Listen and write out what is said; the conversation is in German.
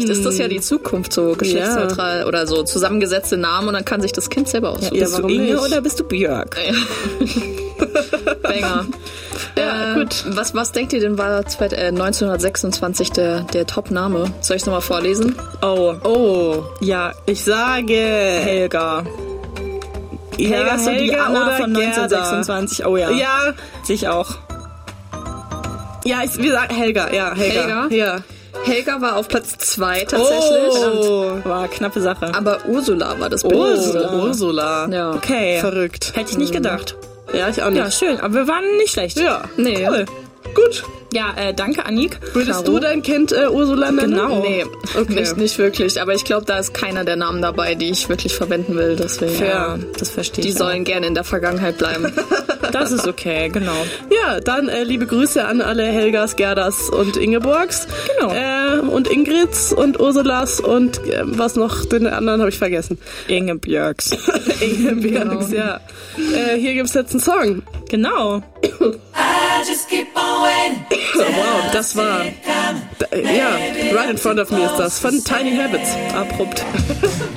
Vielleicht ist das ja die Zukunft, so geschlechtsneutral oder so zusammengesetzte Namen und dann kann sich das Kind selber aussuchen. Bist du Inge oder bist du Björk? Banger. Gut. Was denkt ihr denn war 1926 der Top-Name? Soll ich es nochmal vorlesen? Oh. Ja, ich sage Helga. Helga ist so die Anna von 1926. Oh ja. Ja. Sich auch. Ja, wir sagen Helga. Ja, Helga. Ja. Helga war auf Platz 2 tatsächlich. War knappe Sache. Aber Ursula war das Bild. Ursula. Ja. Okay. Verrückt. Hätte ich nicht gedacht. Ja, ich auch nicht. Ja, schön. Aber wir waren nicht schlecht. Ja. Nee. Cool. Gut. Ja, danke, Annik. Würdest du dein Kind Ursula nennen? Genau. Nee, okay. nicht wirklich. Aber ich glaube, da ist keiner der Namen dabei, die ich wirklich verwenden will. Deswegen, ja, das verstehe ich. Die sollen gerne in der Vergangenheit bleiben. Das ist okay, genau. Ja, dann liebe Grüße an alle Helgas, Gerdas und Ingeborgs. Genau. Und Ingrids und Ursulas und was noch, den anderen habe ich vergessen. Ingebjörgs. Ingebjörgs, ja. Hier gibt's jetzt einen Song. Genau. Wow, das war... Ja, Right in Front of Me ist das, von Tiny Habits. Abrupt.